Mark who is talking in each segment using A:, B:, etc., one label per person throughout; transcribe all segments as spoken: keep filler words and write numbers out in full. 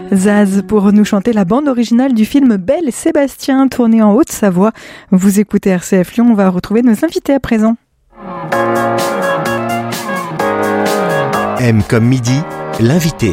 A: Zaz pour nous chanter la bande originale du film Belle et Sébastien, tourné en Haute-Savoie. Vous écoutez R C F Lyon, on va retrouver nos invités à présent.
B: M comme midi, l'invité.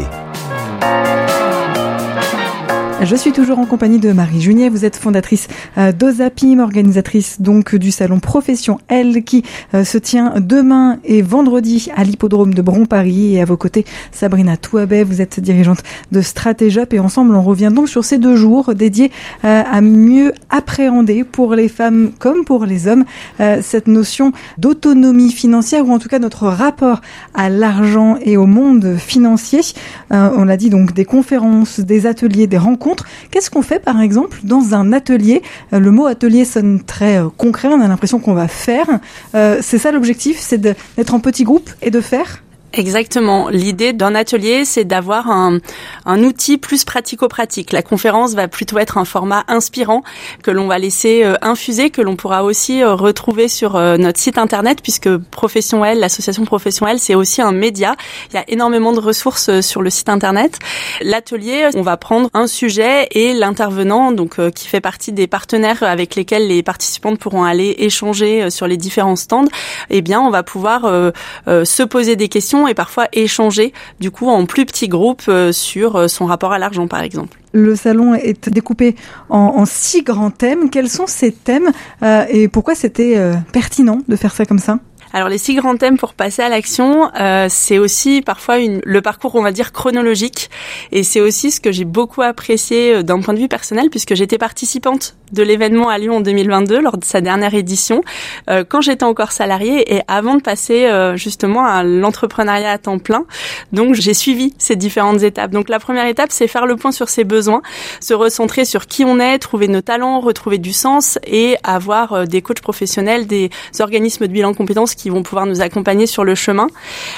A: Je suis toujours en compagnie de Marie Juniet. Vous êtes fondatrice d'Ozapim, organisatrice donc du salon Profession L qui se tient demain et vendredi à l'hippodrome de Bron-Paris. Et à vos côtés, Sabrina Touabet, vous êtes dirigeante de Stratégiup. Et ensemble, on revient donc sur ces deux jours dédiés à mieux appréhender pour les femmes comme pour les hommes cette notion d'autonomie financière, ou en tout cas notre rapport à l'argent et au monde financier. On l'a dit, donc des conférences, des ateliers, des rencontres. Qu'est-ce qu'on fait par exemple dans un atelier ? Le mot atelier sonne très euh, concret, on a l'impression qu'on va faire. Euh, c'est ça l'objectif, c'est de, d'être en petit groupe et de faire ?
C: Exactement. L'idée d'un atelier, c'est d'avoir un, un outil plus pratico-pratique. La conférence va plutôt être un format inspirant que l'on va laisser euh, infuser, que l'on pourra aussi euh, retrouver sur euh, notre site internet, puisque Profession L, l'association Profession L, c'est aussi un média. Il y a énormément de ressources euh, sur le site internet. L'atelier, on va prendre un sujet et l'intervenant, donc euh, qui fait partie des partenaires avec lesquels les participantes pourront aller échanger euh, sur les différents stands. Eh bien, on va pouvoir euh, euh, se poser des questions et parfois échanger du coup en plus petits groupes euh, sur euh, son rapport à l'argent par exemple.
A: Le salon est découpé en, en six grands thèmes. Quels sont ces thèmes euh, et pourquoi c'était euh, pertinent de faire ça comme ça ?
C: Alors les six grands thèmes pour passer à l'action, euh, c'est aussi parfois une, le parcours on va dire chronologique, et c'est aussi ce que j'ai beaucoup apprécié d'un point de vue personnel puisque j'étais participante de l'événement à Lyon en deux mille vingt-deux lors de sa dernière édition euh, quand j'étais encore salariée et avant de passer euh, justement à l'entrepreneuriat à temps plein. Donc j'ai suivi ces différentes étapes. Donc la première étape, c'est faire le point sur ses besoins, se recentrer sur qui on est, trouver nos talents, retrouver du sens et avoir euh, des coachs professionnels, des organismes de bilan compétences qui vont pouvoir nous accompagner sur le chemin.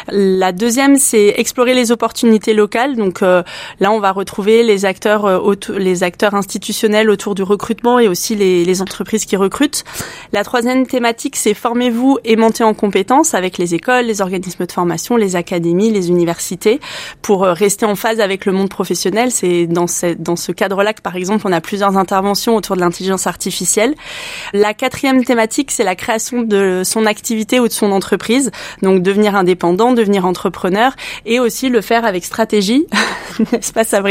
C: La deuxième, c'est explorer les opportunités locales. Donc euh, là, on va retrouver les acteurs euh, auto- les acteurs institutionnels autour du recrutement et aussi les, les entreprises qui recrutent. La troisième thématique, c'est formez-vous et montez en compétences avec les écoles, les organismes de formation, les académies, les universités pour euh, rester en phase avec le monde professionnel. C'est dans ce, dans ce cadre-là que, par exemple, on a plusieurs interventions autour de l'intelligence artificielle. La quatrième thématique, c'est la création de son activité ou de son entreprise, donc devenir indépendant, devenir entrepreneur et aussi le faire avec stratégie, n'est-ce pas Sabrina ?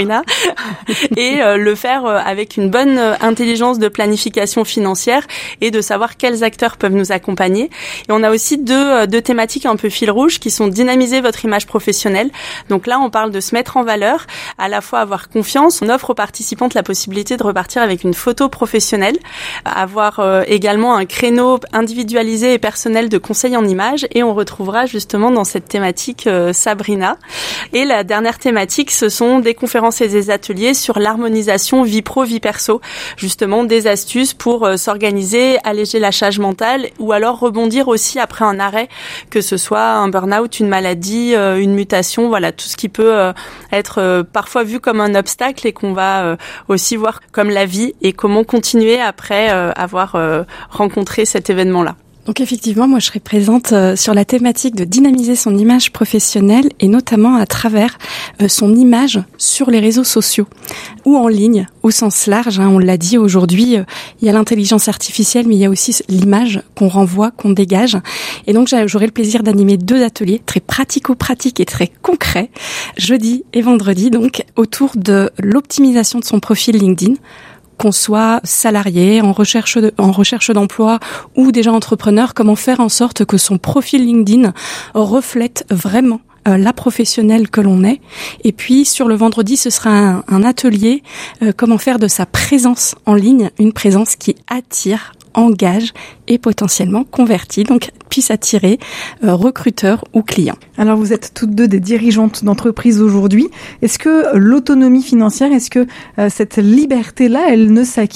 C: Et euh, le faire euh, avec une bonne euh, intelligence de planification financière et de savoir quels acteurs peuvent nous accompagner. Et on a aussi deux, euh, deux thématiques un peu fil rouge qui sont dynamiser votre image professionnelle. Donc là, on parle de se mettre en valeur, à la fois avoir confiance. On offre aux participantes la possibilité de repartir avec une photo professionnelle, avoir euh, également un créneau individualisé et personnel de conseils en images et on retrouvera justement dans cette thématique euh, Sabrina. Et la dernière thématique, ce sont des conférences et des ateliers sur l'harmonisation vie pro, vie perso. Justement, des astuces pour euh, s'organiser, alléger la charge mentale ou alors rebondir aussi après un arrêt, que ce soit un burn-out, une maladie, euh, une mutation, voilà, tout ce qui peut euh, être euh, parfois vu comme un obstacle et qu'on va euh, aussi voir comme la vie et comment continuer après euh, avoir euh, rencontré cet événement-là.
D: Donc effectivement, moi je serai présente euh, sur la thématique de dynamiser son image professionnelle et notamment à travers euh, son image sur les réseaux sociaux ou en ligne au sens large. Hein, on l'a dit aujourd'hui, euh, il y a l'intelligence artificielle mais il y a aussi l'image qu'on renvoie, qu'on dégage. Et donc j'aurai le plaisir d'animer deux ateliers très pratico-pratiques et très concrets, jeudi et vendredi, donc autour de l'optimisation de son profil LinkedIn. Qu'on soit salarié, en recherche de, en recherche d'emploi ou déjà entrepreneur, comment faire en sorte que son profil LinkedIn reflète vraiment euh, la professionnelle que l'on est. Et puis sur le vendredi, ce sera un, un atelier euh, comment faire de sa présence en ligne une présence qui attire, engage et potentiellement convertit, donc puisse attirer euh, recruteurs ou clients.
A: Alors vous êtes toutes deux des dirigeantes d'entreprise aujourd'hui. Est-ce que l'autonomie financière, est-ce que euh, cette liberté-là, elle ne s'acquiert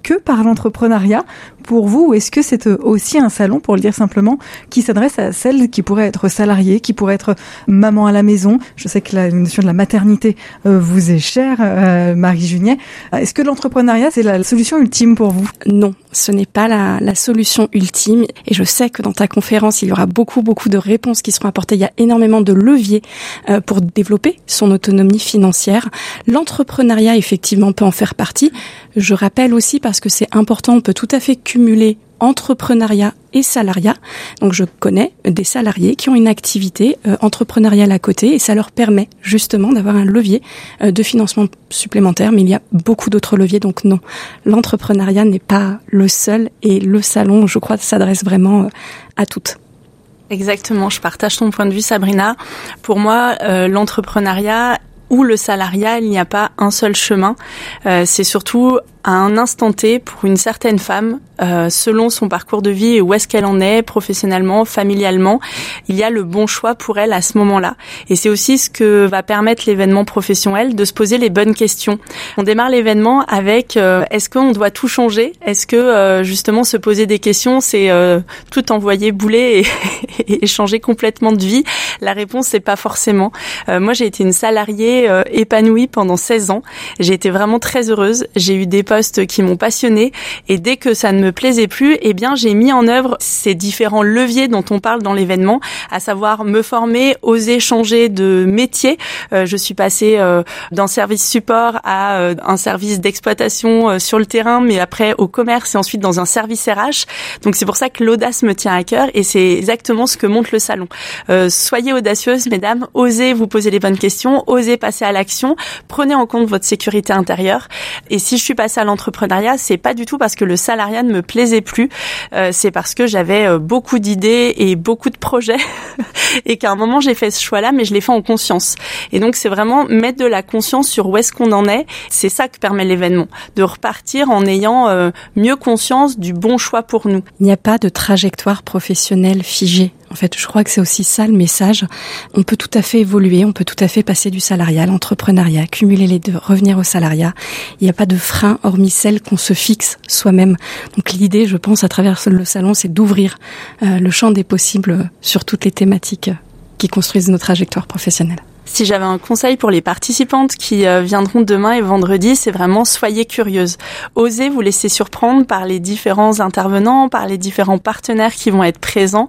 A: que par l'entrepreneuriat pour vous, ou est-ce que c'est aussi un salon, pour le dire simplement, qui s'adresse à celles qui pourraient être salariées, qui pourraient être maman à la maison? Je sais que la notion de la maternité euh, vous est chère, euh, Marie Juniet. Est-ce que l'entrepreneuriat, c'est la solution ultime pour vous?
D: Non, ce n'est pas la, la solution ultime. Et je sais que dans ta conférence, il y aura beaucoup, beaucoup de réponses qui seront apportées. Il y a énormément de leviers euh, pour développer son autonomie financière. L'entrepreneuriat, effectivement, peut en faire partie. Je rappelle aussi, parce que c'est important, on peut tout à fait cumuler entrepreneuriat et salariat. Donc je connais des salariés qui ont une activité euh, entrepreneuriale à côté et ça leur permet justement d'avoir un levier euh, de financement supplémentaire, mais il y a beaucoup d'autres leviers, donc non, l'entrepreneuriat n'est pas le seul et le salon, je crois, s'adresse vraiment euh, à toutes.
C: Exactement, je partage ton point de vue, Sabrina. Pour moi, euh, l'entrepreneuriat ou le salariat, il n'y a pas un seul chemin. Euh, c'est surtout à un instant T pour une certaine femme, euh, selon son parcours de vie et où est-ce qu'elle en est, professionnellement, familialement, il y a le bon choix pour elle à ce moment-là. Et c'est aussi ce que va permettre l'événement professionnel, de se poser les bonnes questions. On démarre l'événement avec euh, est-ce qu'on doit tout changer? Est-ce que euh, justement se poser des questions, c'est euh, tout envoyer bouler et, et changer complètement de vie? La réponse, c'est pas forcément. Euh, moi, j'ai été une salariée euh, épanouie pendant seize ans. J'ai été vraiment très heureuse. J'ai eu des postes qui m'ont passionnée et dès que ça ne me plaisait plus, eh bien j'ai mis en œuvre ces différents leviers dont on parle dans l'événement, à savoir me former, oser changer de métier. Euh, je suis passée euh, d'un service support à euh, un service d'exploitation euh, sur le terrain, mais après au commerce et ensuite dans un service R H. Donc c'est pour ça que l'audace me tient à cœur et c'est exactement ce que montre le salon. Euh, soyez audacieuses, mesdames, osez vous poser les bonnes questions, osez passer à l'action, prenez en compte votre sécurité intérieure. Et si je suis passée à l'entrepreneuriat, c'est pas du tout parce que le salariat ne me plaisait plus, euh, c'est parce que j'avais euh, beaucoup d'idées et beaucoup de projets et qu'à un moment j'ai fait ce choix-là, mais je l'ai fait en conscience. Et donc c'est vraiment mettre de la conscience sur où est-ce qu'on en est. C'est ça que permet l'événement, de repartir en ayant euh, mieux conscience du bon choix pour nous.
D: Il n'y a pas de trajectoire professionnelle figée. En fait, je crois que c'est aussi ça le message. On peut tout à fait évoluer, on peut tout à fait passer du salariat à l'entrepreneuriat, cumuler les deux, revenir au salariat. Il n'y a pas de frein hormis celle qu'on se fixe soi-même. Donc l'idée, je pense, à travers le salon, c'est d'ouvrir euh, le champ des possibles sur toutes les thématiques qui construisent nos trajectoires professionnelles.
C: Si j'avais un conseil pour les participantes qui euh, viendront demain et vendredi, c'est vraiment soyez curieuses. Osez vous laisser surprendre par les différents intervenants, par les différents partenaires qui vont être présents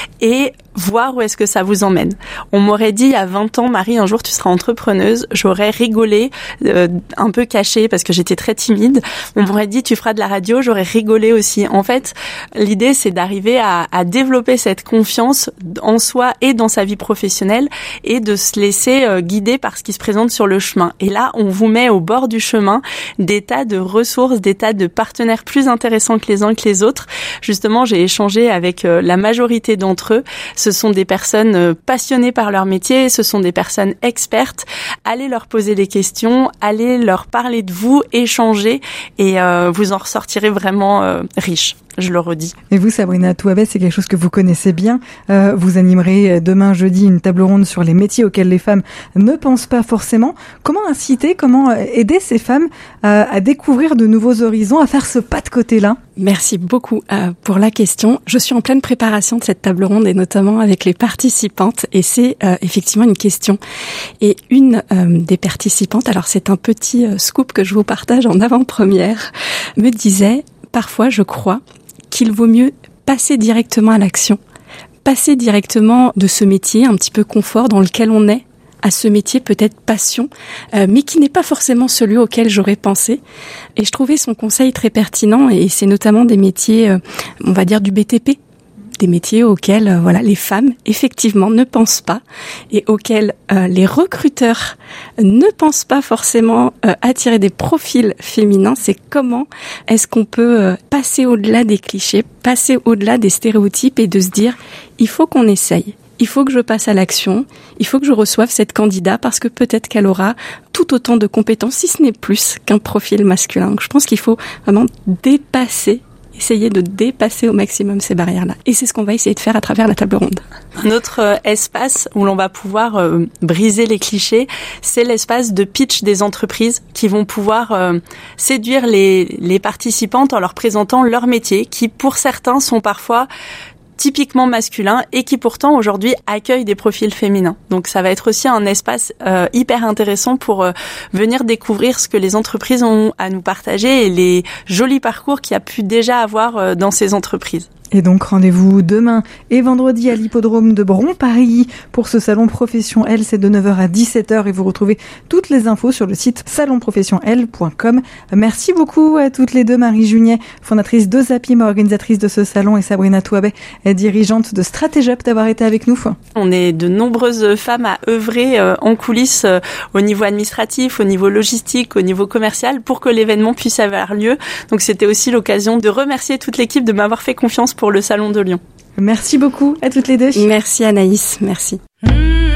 C: et voir où est-ce que ça vous emmène. On m'aurait dit il y a vingt ans, Marie, un jour tu seras entrepreneuse, j'aurais rigolé, euh, un peu caché parce que j'étais très timide. On m'aurait dit tu feras de la radio, j'aurais rigolé aussi. En fait, l'idée c'est d'arriver à, à développer cette confiance en soi et dans sa vie professionnelle et de se laisser euh, guider par ce qui se présente sur le chemin. Et là, on vous met au bord du chemin des tas de ressources, des tas de partenaires plus intéressants que les uns que les autres. Justement, j'ai échangé avec euh, la majorité d'entre eux. Ce sont des personnes passionnées par leur métier, ce sont des personnes expertes. Allez leur poser des questions, allez leur parler de vous, échanger et euh, vous en ressortirez vraiment euh, riche. Je le redis.
A: Et vous, Sabrina Touabet, c'est quelque chose que vous connaissez bien. Euh, vous animerez demain jeudi une table ronde sur les métiers auxquels les femmes ne pensent pas forcément. Comment inciter, comment aider ces femmes à, à découvrir de nouveaux horizons, à faire ce pas de côté-là?
D: Merci beaucoup euh, pour la question. Je suis en pleine préparation de cette table ronde et notamment avec les participantes et c'est euh, effectivement une question. Et une euh, des participantes, alors c'est un petit euh, scoop que je vous partage en avant-première, me disait « Parfois je crois qu'il vaut mieux passer directement à l'action, passer directement de ce métier un petit peu confort dans lequel on est, à ce métier peut-être passion, euh, mais qui n'est pas forcément celui auquel j'aurais pensé. Et je trouvais son conseil très pertinent, et c'est notamment des métiers, euh, on va dire du B T P, des métiers auxquels euh, voilà les femmes effectivement ne pensent pas et auxquels euh, les recruteurs ne pensent pas forcément euh, attirer des profils féminins. C'est comment est-ce qu'on peut euh, passer au-delà des clichés, passer au-delà des stéréotypes et de se dire il faut qu'on essaye. Il faut que je passe à l'action, il faut que je reçoive cette candidate parce que peut-être qu'elle aura tout autant de compétences, si ce n'est plus qu'un profil masculin. Donc, je pense qu'il faut vraiment dépasser essayer de dépasser au maximum ces barrières-là. Et c'est ce qu'on va essayer de faire à travers la table ronde.
C: Un autre euh, espace où l'on va pouvoir euh, briser les clichés, c'est l'espace de pitch des entreprises qui vont pouvoir euh, séduire les, les participantes en leur présentant leur métier, qui pour certains sont parfois typiquement masculin et qui pourtant aujourd'hui accueille des profils féminins. Donc ça va être aussi un espace euh, hyper intéressant pour euh, venir découvrir ce que les entreprises ont à nous partager et les jolis parcours qu'il y a pu déjà avoir euh, dans ces entreprises.
A: Et donc rendez-vous demain et vendredi à l'hippodrome de Bron-Paris pour ce salon Profession L, c'est de neuf heures à dix-sept heures et vous retrouvez toutes les infos sur le site salon profession l point com. Merci beaucoup à toutes les deux, Marie Juniet, fondatrice d'Ozapim, organisatrice de ce salon, et Sabrina Touabet, dirigeante de Stratégiup, d'avoir été avec nous.
C: On est de nombreuses femmes à œuvrer euh, en coulisses euh, au niveau administratif, au niveau logistique, au niveau commercial pour que l'événement puisse avoir lieu. Donc c'était aussi l'occasion de remercier toute l'équipe de m'avoir fait confiance pour pour le Salon de Lyon.
A: Merci beaucoup à toutes les deux.
D: Merci Anaïs, merci.